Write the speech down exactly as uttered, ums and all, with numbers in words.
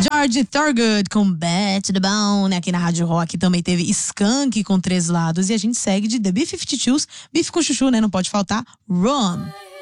George Thorogood com Bad to the Bone. Aqui na Rádio Rock também teve Skank com Três Lados. E a gente segue de The B cinquenta e dois, Bife com Chuchu, né? Não pode faltar. Run.